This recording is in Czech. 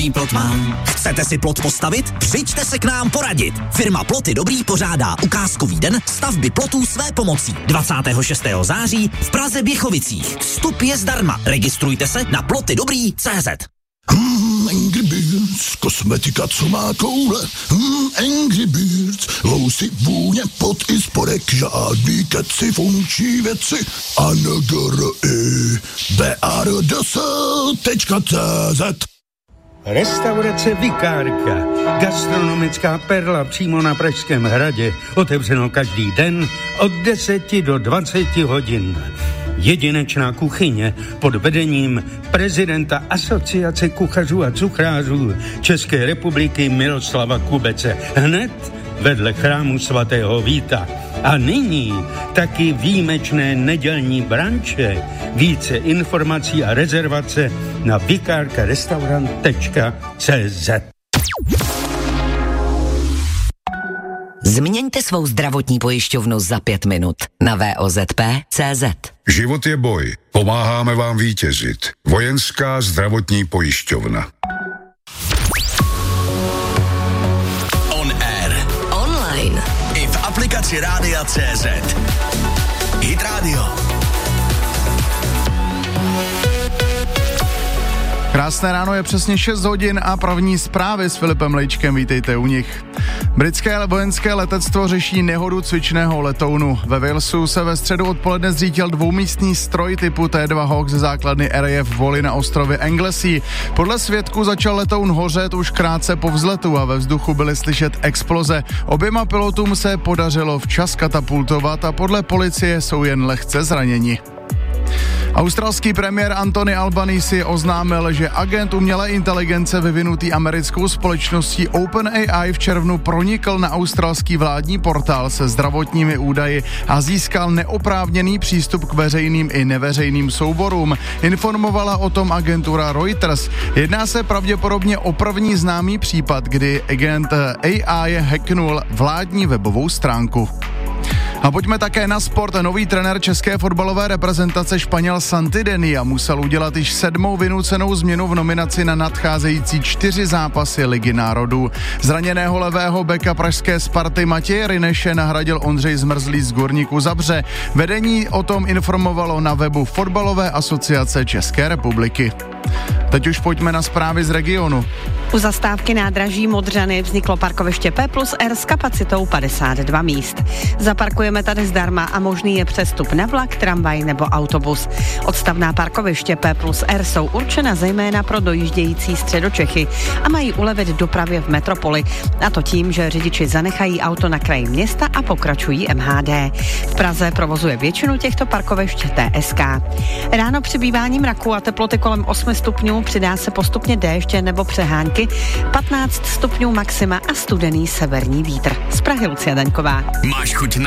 dobrý plot mám. Chcete si plot postavit? Přijďte se k nám poradit. Firma Ploty Dobrý pořádá ukázkový den stavby plotů své pomocí 26. září v Praze Běchovicích. Vstup je zdarma. Registrujte se na plotydobrý.cz. Angry Birds, kosmetika, co má koule. Angry Birds, lousy, vůně, pot i spodek, žádný keci, funkční věci. BARDS.cz. Restaurace Vikárka, gastronomická perla přímo na Pražském hradě, otevřeno každý den od 10 do 20 hodin. Jedinečná kuchyně pod vedením prezidenta Asociace kuchařů a cukrářů České republiky Miroslava Kubece, hned vedle chrámu svatého Víta. A nyní taky výjimečné nedělní branče. Více informací a rezervace na vikarkarestaurant.cz. Změňte svou zdravotní pojišťovnu za 5 minut na VOZP.cz. Život je boj. Pomáháme vám vítězit. Vojenská zdravotní pojišťovna. On air. Online. I v aplikaci Rádia.cz. Hit Radio. Krásné ráno, je přesně 6 hodin a první zprávy s Filipem Lejčkem, vítejte u nich. Britské vojenské letectvo řeší nehodu cvičného letounu. Ve Walesu se ve středu odpoledne zřítil dvoumístný stroj typu T2 Hawk ze základny RAF Wally na ostrově Anglesey. Podle svědků začal letoun hořet už krátce po vzletu a ve vzduchu byly slyšet exploze. Oběma pilotům se podařilo včas katapultovat a podle policie jsou jen lehce zraněni. Australský premiér Anthony Albanese oznámil, že agent umělé inteligence vyvinutý americkou společností OpenAI v červnu pronikl na australský vládní portál se zdravotními údaji a získal neoprávněný přístup k veřejným i neveřejným souborům. Informovala o tom agentura Reuters. Jedná se pravděpodobně o první známý případ, kdy agent AI hacknul vládní webovou stránku. A pojďme také na sport. Nový trenér české fotbalové reprezentace Španěl Santidenia musel udělat již 7. vynucenou změnu v nominaci na nadcházející 4 zápasy Ligy národů. Zraněného levého beka pražské Sparty Matěje Ryneše nahradil Ondřej Zmrzlý z Górníku Zabrze. Vedení o tom informovalo na webu Fotbalové asociace České republiky. Teď už pojďme na zprávy z regionu. U zastávky nádraží Modřany vzniklo parkoviště P+R s kapacitou 52 míst. Zaparkujeme tady zdarma a možný je přestup na vlak, tramvaj nebo autobus. Odstavná parkoviště P+R jsou určena zejména pro dojíždějící Středočechy a mají ulevit dopravě v metropoli. A to tím, že řidiči zanechají auto na kraji města a pokračují MHD. V Praze provozuje většinu těchto parkovišť TSK. Ráno přibývání mraku a teploty kolem 8 stupňů, přidá se postupně déšť nebo přehánky, 15 stupňů maxima a studený severní vítr. Z Prahy Lucia Daňková. Máš chuť na